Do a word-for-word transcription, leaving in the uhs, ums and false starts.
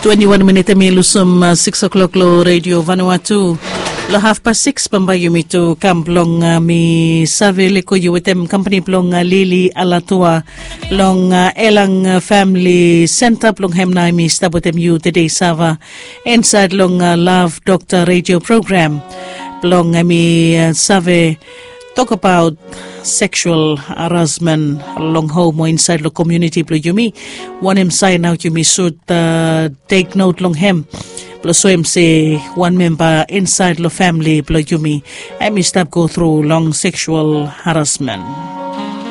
twenty-one minute mi lusum uh, six o'clock lo Radio Vanuatu. Lo half past six pambayo mi to kamplong uh, mi savile ko yuwetem company plong uh, Lili Alatua long uh, elang uh, family center plong hemna mi stabotem yu today sava inside long uh, Love Doctor radio program plong uh, mi uh, save talk about sexual harassment along home or inside the community plo yumi one him sign out yumi should uh, take note long him plus so him say one member inside the family plo yumi I may stop go through long sexual harassment.